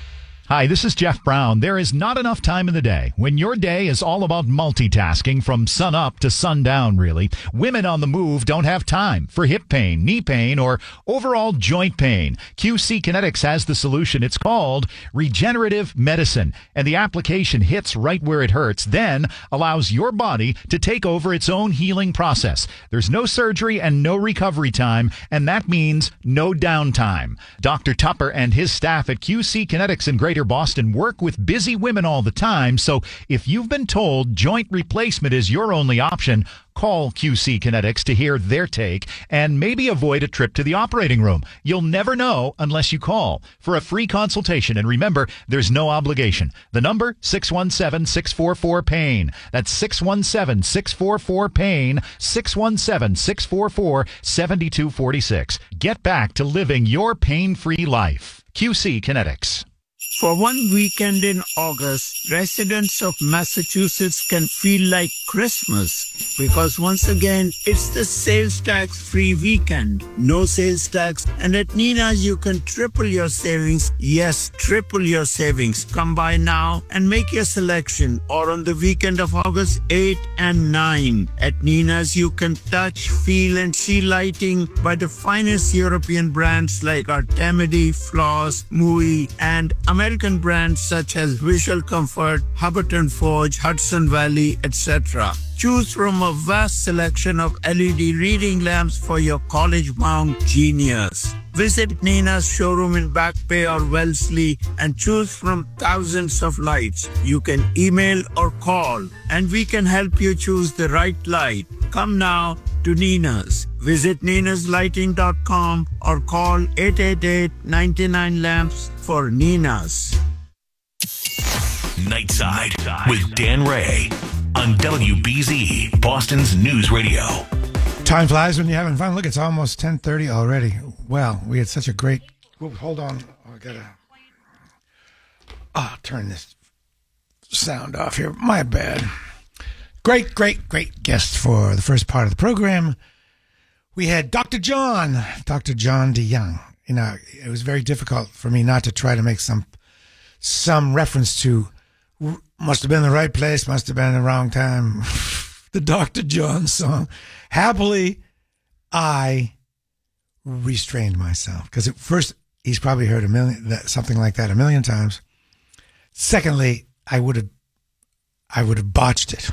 Hi, this is Jeff Brown. There is not enough time in the day when your day is all about multitasking from sun up to sundown, really. Women on the move don't have time for hip pain, knee pain, or overall joint pain. Q C Kinetics has the solution. It's called regenerative medicine, and the application hits right where it hurts, then allows your body to take over its own healing process. There's no surgery and no recovery time, and that means no downtime. Doctor Tupper and his staff at Q C Kinetics in Greater Boston work with busy women all the time, so if you've been told joint replacement is your only option, call Q C Kinetics to hear their take and maybe avoid a trip to the operating room. You'll never know unless you call for a free consultation. And remember, there's no obligation. The number, six one seven, six four four, PAIN. That's six one seven, six four four, PAIN, six one seven, six four four, seven two four six. Get back to living your pain-free life. Q C Kinetics. For one weekend in August, residents of Massachusetts can feel like Christmas because once again, it's the sales tax-free weekend. No sales tax, and at Nina's you can triple your savings. Yes, triple your savings. Come by now and make your selection, or on the weekend of August eighth and ninth. At Nina's you can touch, feel, and see lighting by the finest European brands like Artemidi, Floss, Mui, and American American brands such as Visual Comfort, Hubbard and Forge, Hudson Valley, et cetera. Choose from a vast selection of L E D reading lamps for your college-bound genius. Visit Nina's showroom in Back Bay or Wellesley and choose from thousands of lights. You can email or call, and we can help you choose the right light. Come now to Nina's. Visit ninas lighting dot com or call eight eight eight, nine nine, lamps for Nina's. Nightside with Dan Ray on W B Z, Boston's News Radio. Time flies when you're having fun. Look, it's almost ten thirty already. Well, we had such a great... Whoop, hold on. I gotta... Oh, turn this sound off here. My bad. Great, great, great guest for the first part of the program. We had Doctor John, Doctor John DeYoung. You know, it was very difficult for me not to try to make some some reference to must have been the right place, must have been the wrong time. The Doctor John song. Happily, I restrained myself because at first he's probably heard a million that, something like that a million times. Secondly, I would have I would have botched it.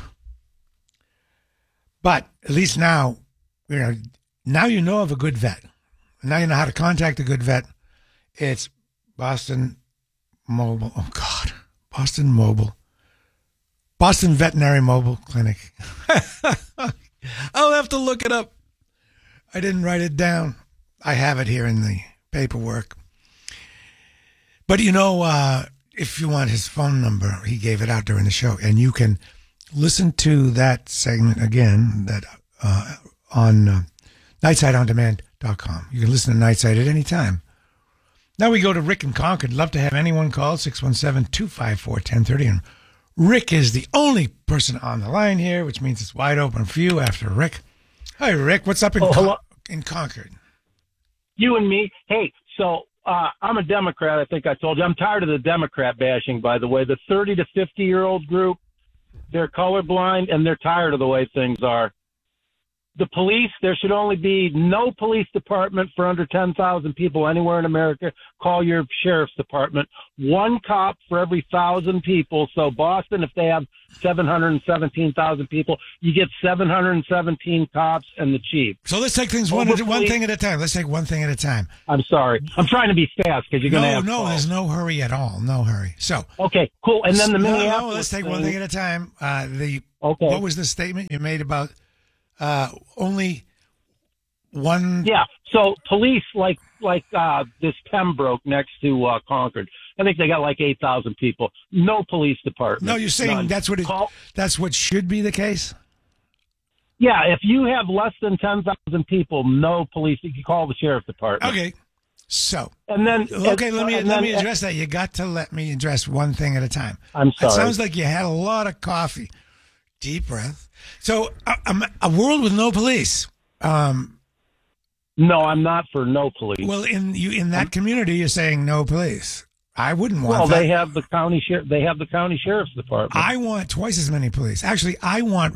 But at least now, you know, now you know of a good vet. Now you know how to contact a good vet. It's Boston Mobile. Oh, God. Boston Mobile. Boston Veterinary Mobile Clinic. I'll have to look it up. I didn't write it down. I have it here in the paperwork. But, you know, uh, if you want his phone number, he gave it out during the show. And you can listen to that segment again that uh, on uh, nightside on demand dot com. You can listen to Nightside at any time. Now we go to Rick in Concord. Love to have anyone call six one seven, two five four, one zero three zero. And Rick is the only person on the line here, which means it's wide open for you after Rick. Hi, Rick. What's up in, oh, Con- in Concord? You and me. Hey, so uh, I'm a Democrat. I think I told you. I'm tired of the Democrat bashing, by the way. The thirty to fifty-year-old group, they're colorblind, and they're tired of the way things are. the police, there should only be no police department for under ten thousand people anywhere in America. Call your sheriff's department. One cop for every one thousand people. So Boston, if they have seven hundred seventeen thousand people, you get seven hundred seventeen cops and the chief. So let's take things one, at, one thing at a time. Let's take one thing at a time. I'm sorry. I'm trying to be fast because you're going to No, have no, calls. there's no hurry at all. No hurry. So Okay, cool. And then the no, Minneapolis no, let's take one thing- thing at a time. Uh, the Okay. What was the statement you made about uh, only one? Yeah. So police, like like uh, this Pembroke next to uh, Concord, I think they got like eight thousand people. No police department. No, you're saying None. that's what it, Call- that's what should be the case. Yeah, if you have less than ten thousand people, no police. You can call the sheriff's department. Okay. So And then okay, let me and let then- me address that. You got to let me address one thing at a time. I'm It sorry. sounds like you had a lot of coffee. Deep breath. So a, a, a world with no police. Um, No, I'm not for no police. well, in you in that community, you're saying no police. I wouldn't want Well, that. they have the county sheriff. They have the county sheriff's department. I want twice as many police. Actually, I want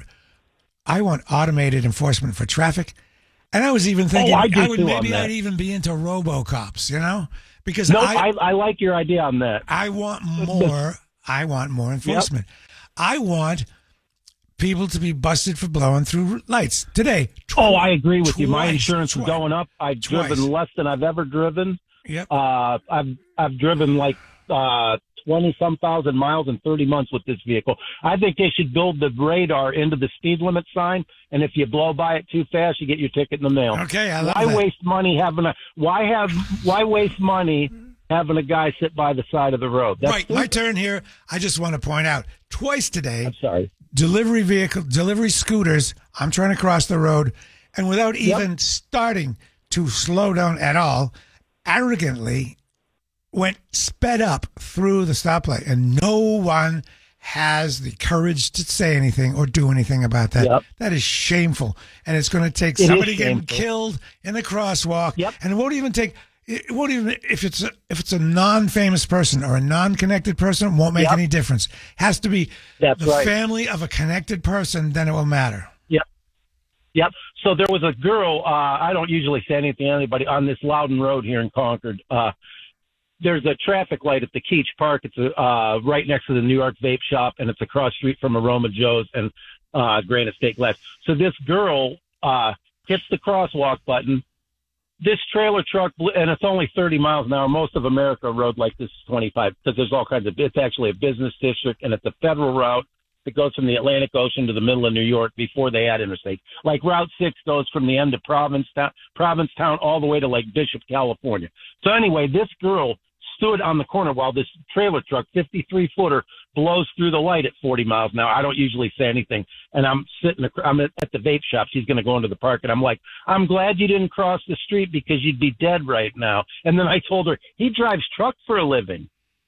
I want automated enforcement for traffic. And I was even thinking Oh, I do would too on maybe that. I'd even be into RoboCops, you know? Because no, I, I, I like your idea on that. I want more I want more enforcement. I want people to be busted for blowing through lights. Today, tw- Oh, I agree with you. My twice, insurance is twice. going up. I've Twice. driven less than I've ever driven. Yep. Uh, I've I've driven like uh, twenty some thousand miles in thirty months with this vehicle. I think they should build the radar into the speed limit sign, and if you blow by it too fast, you get your ticket in the mail. Okay, I love why that. waste money having a why have why waste money having a guy sit by the side of the road? That's Right, my turn here. I just want to point out twice today. I'm sorry. Delivery vehicle, delivery scooters. I'm trying to cross the road, and without Yep. even starting to slow down at all, arrogantly went sped up through the stoplight, and no one has the courage to say anything or do anything about that. Yep. That is shameful, and it's going to take It is somebody getting shameful. killed in the crosswalk, Yep. and it won't even take. It won't even if it's a, if it's a non-famous person or a non-connected person, it won't make Yep. any difference. Has to be That's the right. family of a connected person, then it will matter. Yep. Yep. So there was a girl, uh, I don't usually say anything to anybody, on this Loudon Road here in Concord. Uh, there's a traffic light at the Keach Park. It's uh, right next to the New York Vape Shop, and it's across the street from Aroma Joe's and uh, Granite State Glass. So this girl uh, hits the crosswalk button. This trailer truck, bl- and it's only thirty miles an hour. Most of America road like this is twenty-five because there's all kinds of, it's actually a business district, and it's a federal route that goes from the Atlantic Ocean to the middle of New York before they had interstate. Like Route six goes from the end of Provincetown, Provincetown all the way to like Bishop, California. So anyway, this girl stood on the corner while this trailer truck, fifty-three footer, blows through the light at forty miles an hour. I don't usually say anything. And I'm sitting, I'm at the vape shop. She's going to go into the park. And I'm like, I'm glad you didn't cross the street because you'd be dead right now. And then I told her, he drives truck for a living.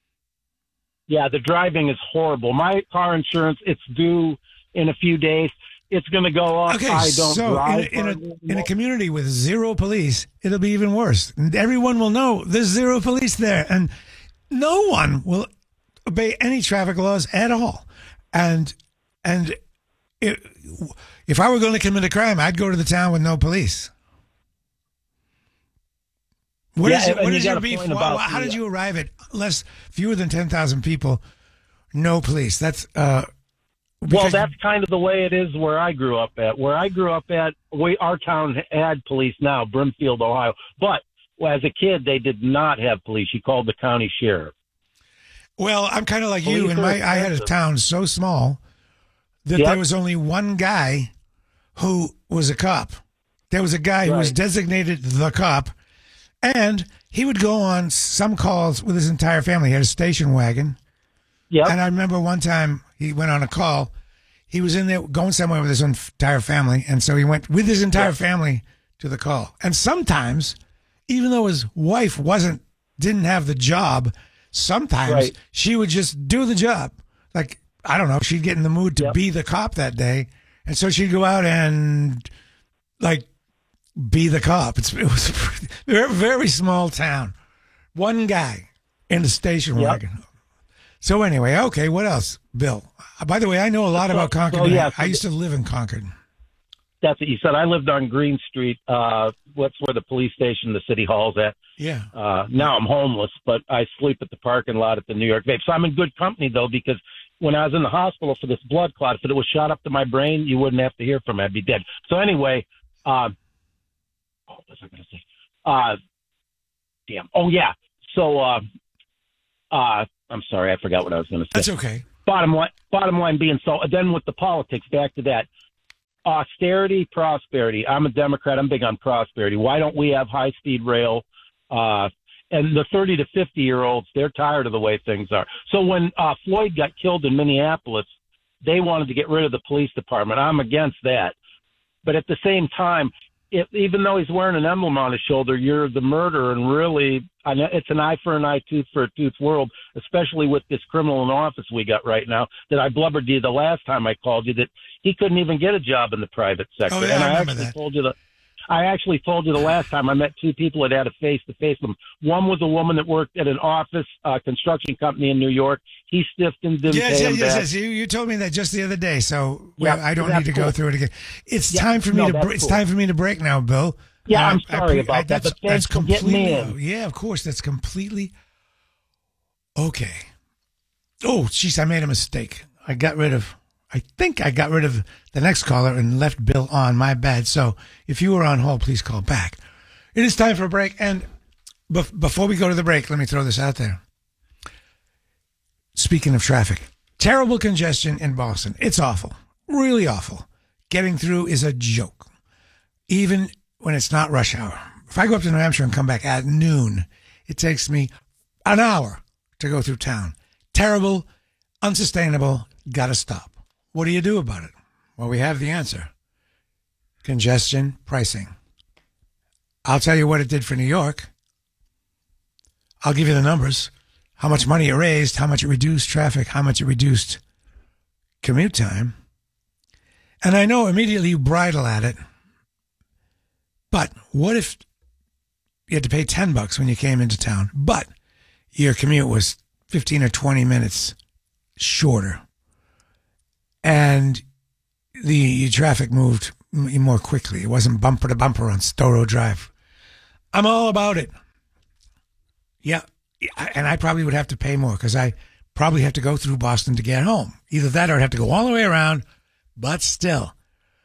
Yeah, the driving is horrible. My car insurance, it's due in a few days. It's going to go up. Okay, I don't so in drive. a, in, a, in a community with zero police, it'll be even worse. And everyone will know there's zero police there, and no one will obey any traffic laws at all. And and it, if I were going to commit a crime, I'd go to the town with no police. What Yeah, is it? and What you is got your a beef? point Why- about why- how the, did you arrive at less, fewer than ten thousand people, no police? That's uh. Well, because- that's kind of the way it is where I grew up at. Where I grew up at, we, our town had police now, Brimfield, Ohio. But well, as a kid, they did not have police. You called the county sheriff. Well, I'm kind of like Police you. In are my, I had a expensive. town so small that Yep. there was only one guy who was a cop. There was a guy who was Right. designated the cop, and he would go on some calls with his entire family. He had a station wagon. Yep. And I remember one time he went on a call. He was in there going somewhere with his entire family, and so he went with his entire Yep. family to the call. And sometimes, even though his wife wasn't didn't have the job, sometimes Right. she would just do the job. Like, I don't know, she'd get in the mood to Yep. be the cop that day, and so she'd go out and like be the cop. It's, it was a very, very small town. One guy in the station Yep. wagon. So anyway, okay, what else, Bill? Uh, By the way, I know a lot So- about Concord. so, yeah, I, so I used to live in Concord. That's what you said. I lived on Green Street. Uh, what's where the police station, the city hall's at. Yeah. Uh, now I'm homeless, but I sleep at the parking lot at the New York Vape. So I'm in good company, though, because when I was in the hospital for this blood clot, if it was shot up to my brain, you wouldn't have to hear from me. I'd be dead. So anyway, uh, what was I going to say? Uh, damn. Oh, yeah. So uh, uh, I'm sorry. I forgot what I was going to say. That's okay. Bottom line, bottom line being, so then with the politics, back to that. Austerity, prosperity. I'm a Democrat. I'm big on prosperity. Why don't we have high-speed rail? Uh, and the thirty to fifty-year-olds, they're tired of the way things are. So when uh, Floyd got killed in Minneapolis, they wanted to get rid of the police department. I'm against that. But at the same time, if, even though he's wearing an emblem on his shoulder, you're the murderer, and really, I know it's an eye for an eye, tooth for a tooth world, especially with this criminal in office we got right now, that I blubbered you the last time I called you, that he couldn't even get a job in the private sector. Oh, yeah, and I I, remember actually that. told you the, I actually told you the last time I met two people that had a face-to-face with them. One was a woman that worked at an office uh, construction company in New York. He stiffed and didn't Yes, pay yes, him yes, back. yes. You, you told me that just the other day, so Yeah, well, I don't that's need to go cool. through it again. It's Yeah, time for me no, to. that's Br- It's cool. time for me to break now, Bill. Yeah, Uh, I'm I sorry pre- about I- that, That's, but that's thanks for getting me completely. in. Yeah, of course. That's completely okay. Oh, jeez, I made a mistake. I got rid of. I think I got rid of the next caller and left Bill on. My bad. So if you were on hold, please call back. It is time for a break. And bef- before we go to the break, let me throw this out there. Speaking of traffic, terrible congestion in Boston. It's awful. Really awful. Getting through is a joke. Even when it's not rush hour. If I go up to New Hampshire and come back at noon, it takes me an hour to go through town. Terrible, unsustainable, gotta stop. What do you do about it? Well, we have the answer. Congestion pricing. I'll tell you what it did for New York. I'll give you the numbers. How much money it raised, how much it reduced traffic, how much it reduced commute time. And I know immediately you bridle at it. But what if you had to pay ten bucks when you came into town, but your commute was fifteen or twenty minutes shorter, and the traffic moved m- more quickly? It wasn't bumper to bumper on Storrow Drive. I'm all about it. Yeah, and I probably would have to pay more because I probably have to go through Boston to get home. Either that or I'd have to go all the way around, but still,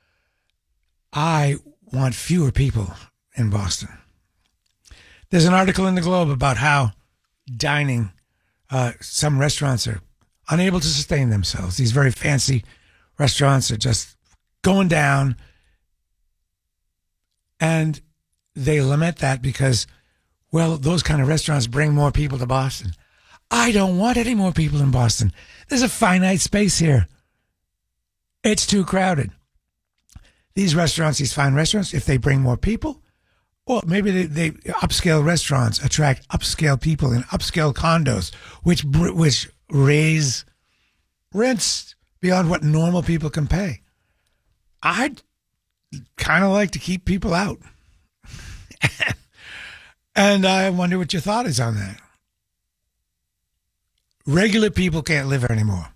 I want fewer people in Boston. There's an article in the Globe about how dining, uh, some restaurants are unable to sustain themselves. These very fancy restaurants are just going down, and they lament that because, well, those kind of restaurants bring more people to Boston. I don't want any more people in Boston. There's a finite space here. It's too crowded. These restaurants, these fine restaurants, if they bring more people, or maybe they, they upscale restaurants attract upscale people in upscale condos, which br- which raise rents beyond what normal people can pay. I'd kind of like to keep people out. And I wonder what your thought is on that. Regular people can't live here anymore.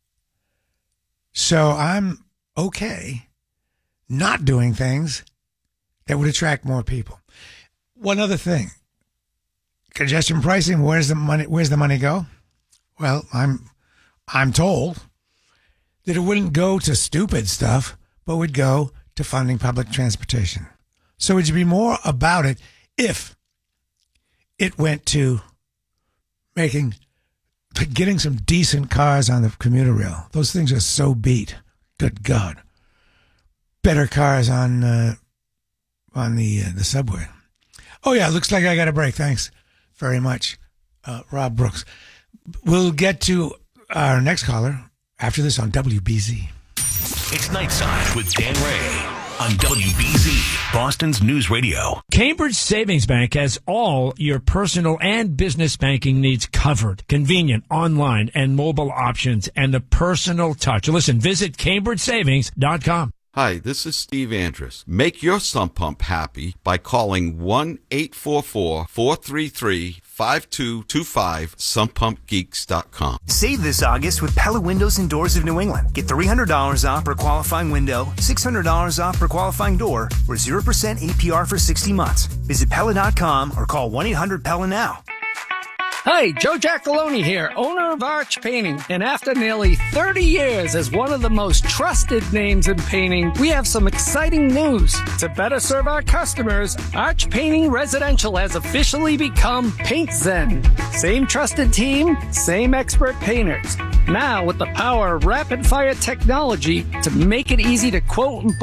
So I'm okay not doing things that would attract more people. One other thing. Congestion pricing, where's the money where's the money go? Well, I'm I'm told that it wouldn't go to stupid stuff, but would go to funding public transportation. So would you be more about it if it went to making getting some decent cars on the commuter rail? Those things are so beat. Good God. Better cars on uh, on the uh, the subway. Oh, yeah, looks like I got a break. Thanks very much, uh, Rob Brooks. We'll get to our next caller after this on W B Z. It's Nightside with Dan Ray on W B Z, Boston's News Radio. Cambridge Savings Bank has all your personal and business banking needs covered. Convenient online and mobile options and the personal touch. Listen, visit cambridge savings dot com. Hi, this is Steve Andrus. Make your sump pump happy by calling one eight four four, four three three, five two two five, sump pump geeks dot com. Save this August with Pella Windows and Doors of New England. Get three hundred dollars off per qualifying window, six hundred dollars off per qualifying door, or zero percent A P R for sixty months. Visit Pella dot com or call one eight hundred Pella now. Hi, Joe Giacalone here, owner of Arch Painting. And after nearly thirty years as one of the most trusted names in painting, we have some exciting news. To better serve our customers, Arch Painting Residential has officially become Paint Zen. Same trusted team, same expert painters. Now with the power of rapid fire technology to make it easy to quote and